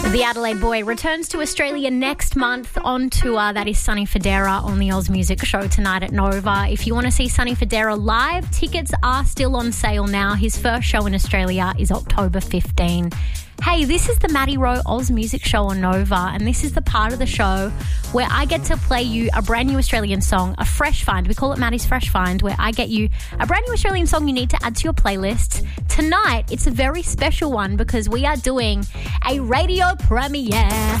The Adelaide boy returns to Australia next month on tour. That is Sonny Fodera on the Oz Music Show tonight at Nova. If you want to see Sonny Fodera live, tickets are still on sale now. His first show in Australia is October 15. Hey, this is the Maddie Rowe Oz Music Show on Nova, and this is the part of the show where I get to play you a brand new Australian song, a fresh find. We call it Maddie's Fresh Find, where I get you a brand new Australian song you need to add to your playlist. Tonight, it's a very special one because we are doing a radio premiere.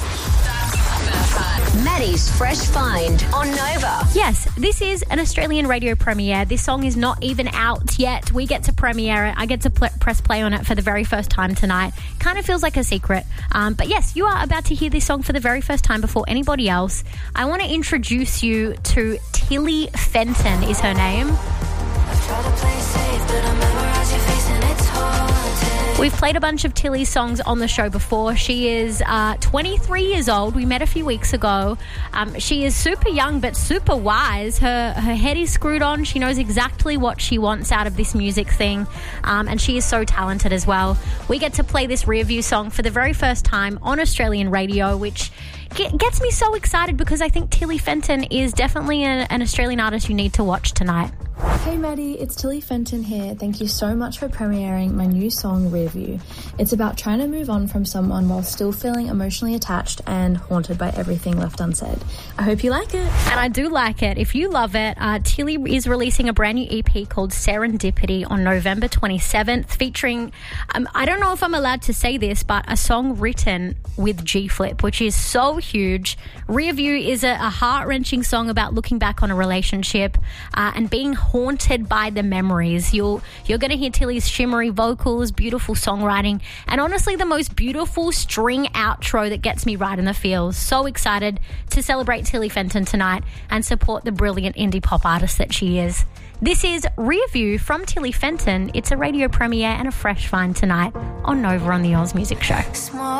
Maddie's Fresh Find on Nova. Yes, this is an Australian radio premiere. This song is not even out yet. We get to premiere it. I get to press play on it for the very first time tonight. Kind of feels like a secret. But yes, you are about to hear this song for the very first time before anybody else. I want to introduce you to Tilly Fenton is her name. I've tried to play safe, but I memorize your face and it's haunted. We've played a bunch of Tilly's songs on the show before. She is 23 years old. We met a few weeks ago. She is super young but super wise. Her head is screwed on. She knows exactly what she wants out of this music thing. And she is so talented as well. We get to play this Rear View song for the very first time on Australian radio, which gets me so excited because I think Tilly Fenton is definitely an Australian artist you need to watch tonight. Hey Maddie, it's Tilly Fenton here. Thank you so much for premiering my new song, Rear View. It's about trying to move on from someone while still feeling emotionally attached and haunted by everything left unsaid. I hope you like it. And I do like it. If you love it, Tilly is releasing a brand new EP called Serendipity on November 27th, featuring, I don't know if I'm allowed to say this, but a song written with G-Flip, which is so huge. Rear View is a heart-wrenching song about looking back on a relationship and being haunted by the memories. You're going to hear Tilly's shimmery vocals, beautiful songwriting, and honestly the most beautiful string outro that gets me right in the feels. So excited to celebrate Tilly Fenton tonight and support the brilliant indie pop artist that she is. This is Rear View from Tilly Fenton. It's a radio premiere and a fresh find tonight on Nova on the Oz Music Show. Small